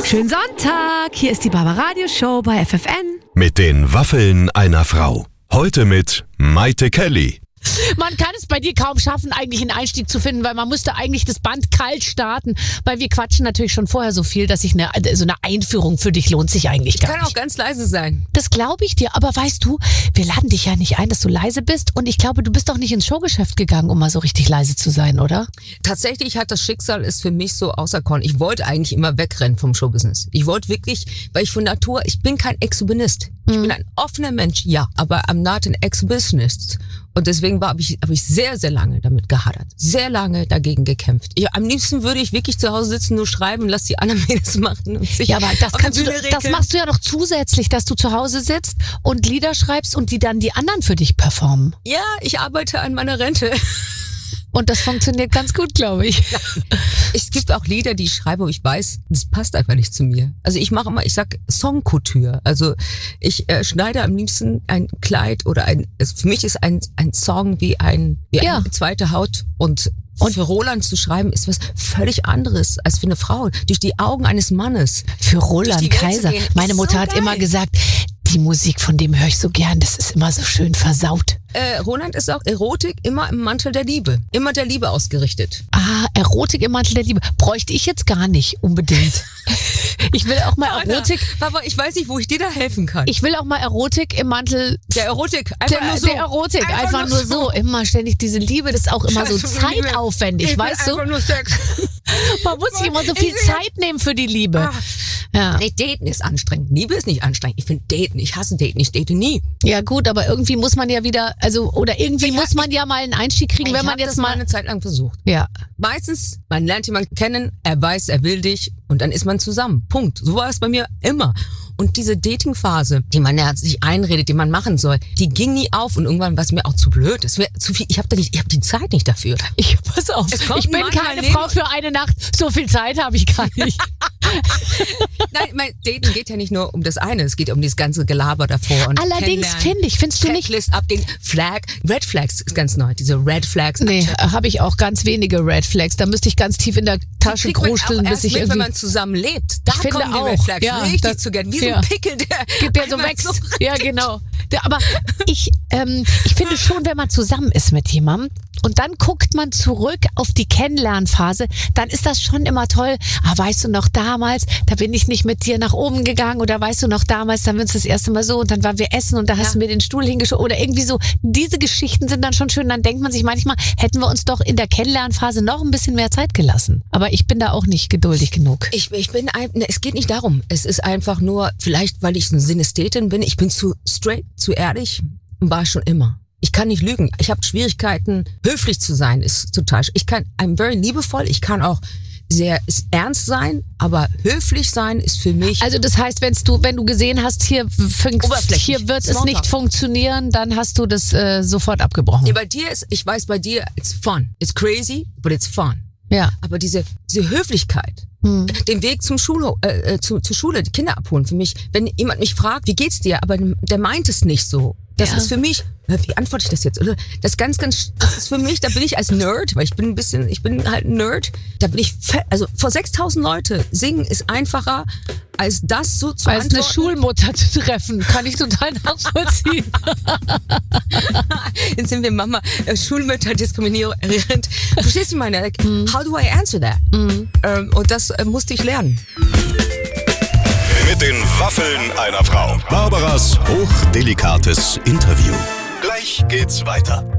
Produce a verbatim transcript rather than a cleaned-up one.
Schönen Sonntag, hier ist die Barbaradio-Show bei F F N. Mit den Waffeln einer Frau. Heute mit Maite Kelly. Man kann es bei dir kaum schaffen, eigentlich einen Einstieg zu finden, weil man müsste eigentlich das Band kalt starten, weil wir quatschen natürlich schon vorher so viel, dass sich eine, so eine Einführung für dich lohnt sich eigentlich gar nicht. Ich kann auch ganz leise sein. Das glaube ich dir, aber weißt du, wir laden dich ja nicht ein, dass du leise bist und ich glaube, du bist doch nicht ins Showgeschäft gegangen, um mal so richtig leise zu sein, oder? Tatsächlich hat das Schicksal es für mich so auserkoren. Ich wollte eigentlich immer wegrennen vom Showbusiness. Ich wollte wirklich, weil ich von Natur, ich bin kein Exhibitionist. Ich mhm. bin ein offener Mensch, ja, aber I'm not an Exhibitionist. Und deswegen habe ich, hab ich sehr, sehr lange damit gehadert. Sehr lange dagegen gekämpft. Ich, am liebsten würde ich wirklich zu Hause sitzen, nur schreiben, lass die anderen Mädels machen. Und sich ja, aber das, kannst du, das machst du ja noch zusätzlich, dass du zu Hause sitzt und Lieder schreibst und die dann die anderen für dich performen. Ja, ich arbeite an meiner Rente. Und das funktioniert ganz gut, glaube ich. Es gibt auch Lieder, die ich schreibe, aber ich weiß, das passt einfach nicht zu mir. Also ich mache immer, ich sag Songcouture. Also ich äh, schneide am liebsten ein Kleid oder ein, es, für mich ist ein, ein Song wie, ein, wie ja. eine zweite Haut und Und für Roland zu schreiben ist was völlig anderes als für eine Frau. Durch die Augen eines Mannes. Für Roland Kaiser. Meine Mutter so hat geil. immer gesagt, die Musik von dem höre ich so gern, das ist immer so schön versaut. Äh, Roland ist auch Erotik immer im Mantel der Liebe. Immer der Liebe ausgerichtet. Ah, Erotik im Mantel der Liebe. Bräuchte ich jetzt gar nicht unbedingt. Ich will auch mal Erotik. Aber ich weiß nicht, wo ich dir da helfen kann. Ich will auch mal Erotik im Mantel. Der Erotik, einfach der, nur so. Der Erotik, einfach, einfach nur so. so. Immer ständig diese Liebe, das ist auch immer Scheiße, so zeitaufwendig, ich weißt du? Nur Sex. Man muss sich immer so viel Zeit nehmen für die Liebe. Ah. Ja. Nee, daten ist anstrengend. Liebe ist nicht anstrengend. Ich finde daten, ich hasse daten, ich date nie. Ja gut, aber irgendwie muss man ja wieder, also, oder irgendwie ja, muss man ja mal einen Einstieg kriegen, wenn man jetzt das mal... eine Zeit lang versucht. Ja. Meistens, man lernt jemanden kennen, er weiß, er will dich und dann ist man zusammen. Punkt. So war es bei mir immer. Und diese Dating-Phase, die man ja sich einredet, die man machen soll, die ging nie auf und irgendwann war es mir auch zu blöd. Es wäre zu viel. Ich habe da nicht, ich habe die Zeit nicht dafür. Ich pass auf. Ich bin keine Frau für eine Nacht. So viel Zeit habe ich gar nicht. Nein, mein Dating geht ja nicht nur um das eine, es geht um dieses ganze Gelaber davor. Und allerdings finde ich, findest du nicht... Checklist ab den Flag, Red Flags ist ganz neu, diese Red Flags. Nee, habe ich auch ganz wenige Red Flags. Da müsste ich ganz tief in der Tasche krusteln, bis ich mit, irgendwie... wenn man zusammen lebt, da ich kommen die auch. Red Flags ja, richtig das, zu gern. Wie ja. so ein Pickel, der, der so wächst. So ja, genau. Der, aber ich, ähm, ich finde schon, wenn man zusammen ist mit jemandem und dann guckt man zurück auf die Kennenlernphase, dann ist das schon immer toll. Ah, weißt du noch damals, da bin ich nicht mit dir nach oben gegangen oder weißt du noch damals, dann haben wir uns das erste Mal so und dann waren wir essen und da hast ja. du mir den Stuhl hingeschoben oder irgendwie so. Diese Geschichten sind dann schon schön. Dann denkt man sich manchmal, hätten wir uns doch in der Kennenlernphase noch ein bisschen mehr Zeit gelassen. Aber ich bin da auch nicht geduldig genug. Ich, ich bin, ein, ne, es geht nicht darum. Es ist einfach nur, vielleicht weil ich eine Synästhetin bin, ich bin zu straight, zu ehrlich, war schon immer. Ich kann nicht lügen. Ich habe Schwierigkeiten, höflich zu sein, ist total. Ich kann, I'm very liebevoll. Ich kann auch sehr ernst sein, aber höflich sein ist für mich. Also das heißt, wenn's du, wenn du gesehen hast, hier, hier wird es nicht funktionieren, dann hast du das äh, sofort abgebrochen. Ja, bei dir ist, ich weiß, bei dir, it's fun. It's crazy, but it's fun. Ja. Aber diese, diese Höflichkeit, hm. den Weg zum Schulho äh, zu, zur Schule, die Kinder abholen, für mich, wenn jemand mich fragt, wie geht's dir, aber der meint es nicht so. Das ja. ist für mich, wie antworte ich das jetzt? Das ist ganz, ganz, das ist für mich, da bin ich als Nerd, weil ich bin ein bisschen, ich bin halt ein Nerd, da bin ich, also vor sechstausend Leute singen ist einfacher, als das so zu als antworten. Als eine Schulmutter zu treffen, kann ich total nachvollziehen. Jetzt sind wir Mama, äh, Schulmütter diskriminierend. Verstehst du meine, like, mm. how do I answer that? Mm. Ähm, und das äh, musste ich lernen. Mit den Waffeln einer Frau. Barbaras hochdelikates Interview. Gleich geht's weiter.